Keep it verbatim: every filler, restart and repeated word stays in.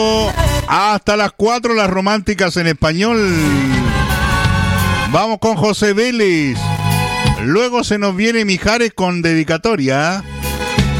Hasta las cuatro, las románticas en español. Vamos con José Vélez. Luego se nos viene Mijares con dedicatoria.